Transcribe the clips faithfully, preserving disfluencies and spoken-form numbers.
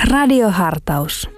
Radiohartaus.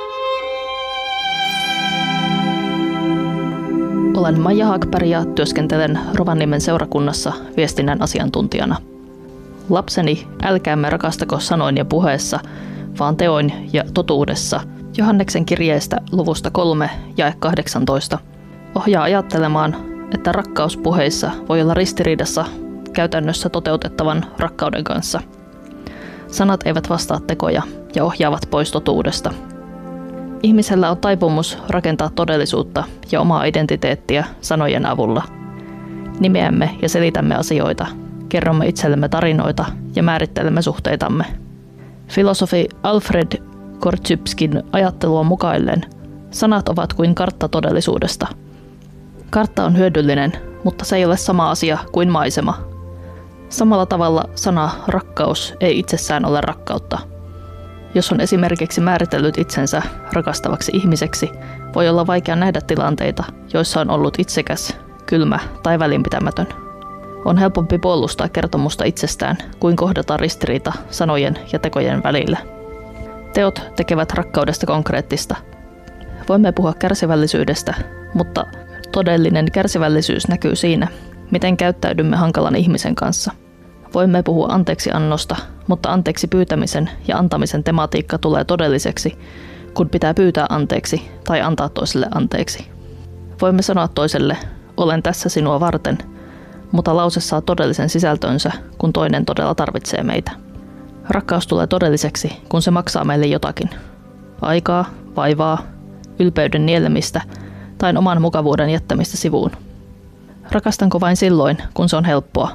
Olen Maija Haakberg ja työskentelen Rovaniemen seurakunnassa viestinnän asiantuntijana. Lapseni, älkäämme rakastako sanoin ja puheessa, vaan teoin ja totuudessa. Johanneksen kirjeestä luvusta kolme jae kahdeksantoista ohjaa ajattelemaan, että rakkaus puheissa voi olla ristiriidassa käytännössä toteutettavan rakkauden kanssa. Sanat eivät vastaa tekoja ja ohjaavat pois totuudesta. Ihmisellä on taipumus rakentaa todellisuutta ja omaa identiteettiä sanojen avulla. Nimeämme ja selitämme asioita, kerromme itsellemme tarinoita ja määrittelemme suhteitamme. Filosofi Alfred Korzybskin ajattelua mukaillen sanat ovat kuin kartta todellisuudesta. Kartta on hyödyllinen, mutta se ei ole sama asia kuin maisema. Samalla tavalla sana rakkaus ei itsessään ole rakkautta. Jos on esimerkiksi määritellyt itsensä rakastavaksi ihmiseksi, voi olla vaikea nähdä tilanteita, joissa on ollut itsekäs, kylmä tai välinpitämätön. On helpompi puolustaa kertomusta itsestään kuin kohdata ristiriita sanojen ja tekojen välillä. Teot tekevät rakkaudesta konkreettista. Voimme puhua kärsivällisyydestä, mutta todellinen kärsivällisyys näkyy siinä, miten käyttäydymme hankalan ihmisen kanssa. Voimme puhua anteeksiannosta, mutta anteeksi pyytämisen ja antamisen tematiikka tulee todelliseksi, kun pitää pyytää anteeksi tai antaa toiselle anteeksi. Voimme sanoa toiselle, olen tässä sinua varten, mutta lause saa todellisen sisältönsä, kun toinen todella tarvitsee meitä. Rakkaus tulee todelliseksi, kun se maksaa meille jotakin. Aikaa, vaivaa, ylpeyden nielemistä tai oman mukavuuden jättämistä sivuun. Rakastanko vain silloin, kun se on helppoa?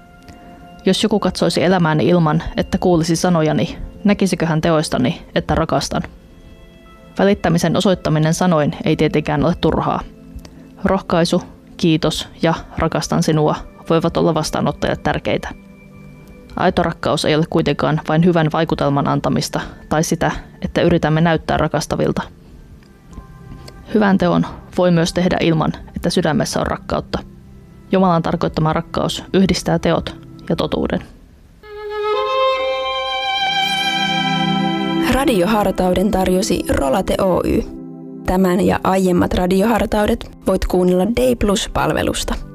Jos joku katsoisi elämääni ilman, että kuulisi sanojani, näkisikö hän teoistani, että rakastan? Välittämisen osoittaminen sanoin ei tietenkään ole turhaa. Rohkaisu, kiitos ja rakastan sinua voivat olla vastaanottajat tärkeitä. Aito rakkaus ei ole kuitenkaan vain hyvän vaikutelman antamista tai sitä, että yritämme näyttää rakastavilta. Hyvän teon voi myös tehdä ilman, että sydämessä on rakkautta. Jumalan tarkoittama rakkaus yhdistää teot ja totuuden. Radiohartauden tarjosi Rolate Oy. Tämän ja aiemmat radiohartaudet voit kuunnella Day Plus-palvelusta.